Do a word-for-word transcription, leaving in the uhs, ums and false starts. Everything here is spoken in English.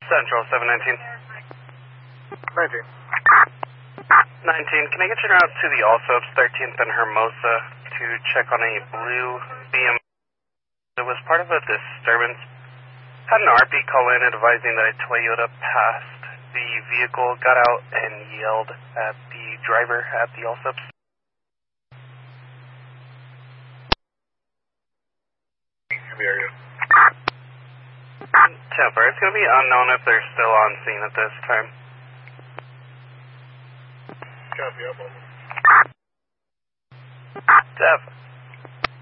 Central, seven nineteen. nineteen. nineteen, can I get you out to the Allsops, thirteenth and Hermosa, to check on a blue B M W? It was part of a disturbance. Had an R P call in advising that a Toyota passed the vehicle, got out and yelled at the driver at the Allsops. In the area. Temper, it's going to be unknown if they're still on scene at this time. Copy, up on. Def.